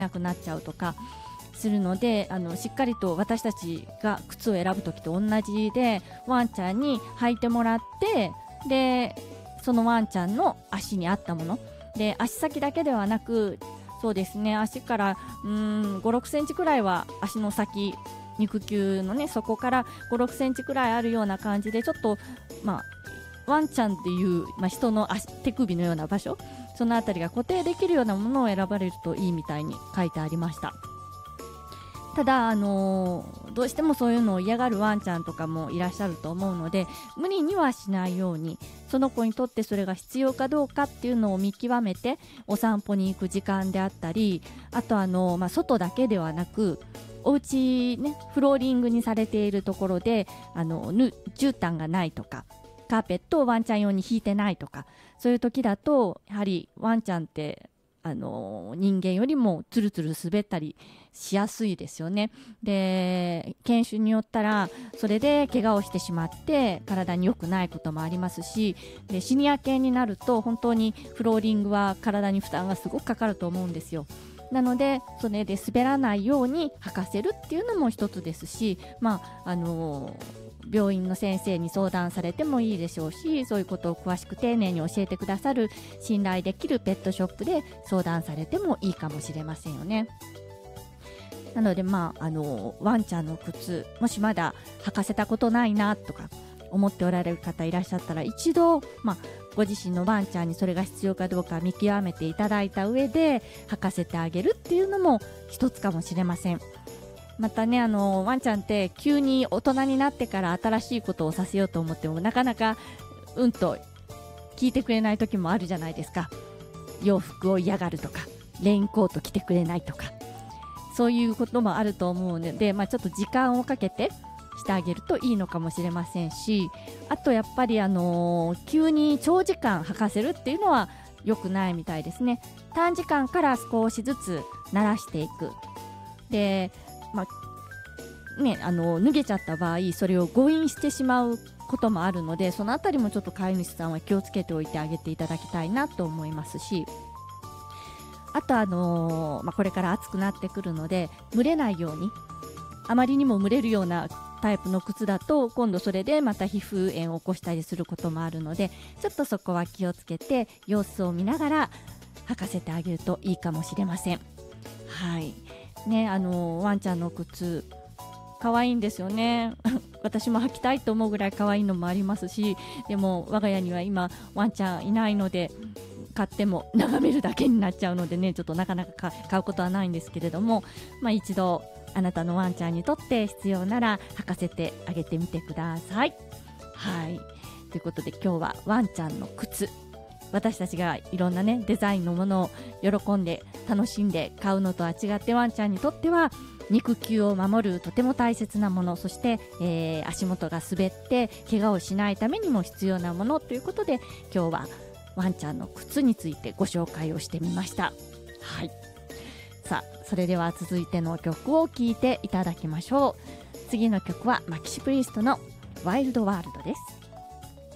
なくなっちゃうとかするので、しっかりと私たちが靴を選ぶときと同じで、ワンちゃんに履いてもらって、でそのワンちゃんの足に合ったもので、足先だけではなく、そうですね、足から5、6センチくらいは足の先、肉球のね、そこから5、6センチくらいあるような感じで、ちょっとワンちゃんっていう、人の手首のような場所、そのあたりが固定できるようなものを選ばれるといいみたいに書いてありました。ただ、どうしてもそういうのを嫌がるワンちゃんとかもいらっしゃると思うので、無理にはしないように、その子にとってそれが必要かどうかっていうのを見極めてお散歩に行く時間であったり、あと外だけではなく、お家ね、フローリングにされているところで絨毯がないとか、カーペットをワンちゃん用に引いてないとか、そういう時だとやはりワンちゃんって人間よりもツルツル滑ったりしやすいですよね。で、犬種によったらそれで怪我をしてしまって体に良くないこともありますし、でシニア犬になると本当にフローリングは体に負担がすごくかかると思うんですよ。なのでそれで滑らないように履かせるっていうのも一つですし、病院の先生に相談されてもいいでしょうし、そういうことを詳しく丁寧に教えてくださる信頼できるペットショップで相談されてもいいかもしれませんよね。なのでワンちゃんの靴、もしまだ履かせたことないなとか思っておられる方いらっしゃったら、一度、ご自身のワンちゃんにそれが必要かどうか見極めていただいた上で履かせてあげるっていうのも一つかもしれません。またね、ワンちゃんって急に大人になってから新しいことをさせようと思ってもなかなかと聞いてくれない時もあるじゃないですか。洋服を嫌がるとか、レインコート着てくれないとか、そういうこともあると思うので、ちょっと時間をかけてしてあげるといいのかもしれませんし、あとやっぱり急に長時間履かせるっていうのは良くないみたいですね。短時間から少しずつ慣らしていく。で脱げちゃった場合それを誤飲してしまうこともあるので、そのあたりもちょっと飼い主さんは気をつけておいてあげていただきたいなと思いますし、あとこれから暑くなってくるので蒸れないように、あまりにも蒸れるようなタイプの靴だと今度それでまた皮膚炎を起こしたりすることもあるので、ちょっとそこは気をつけて様子を見ながら履かせてあげるといいかもしれません。はいね、ワンちゃんの靴可愛いんですよね私も履きたいと思うぐらい可愛いのもありますし、でも我が家には今ワンちゃんいないので買っても眺めるだけになっちゃうのでね、ちょっとなかなか買うことはないんですけれども、一度あなたのワンちゃんにとって必要なら履かせてあげてみてください。はい、ということで今日はワンちゃんの靴、私たちがいろんなねデザインのものを喜んで楽しんで買うのとは違って、ワンちゃんにとっては肉球を守るとても大切なもの、そして、足元が滑って怪我をしないためにも必要なものということで、今日はワンちゃんの靴についてご紹介をしてみました。はい、さあそれでは続いての曲を聴いていただきましょう。次の曲はマキシプリストのワイルドワールドです。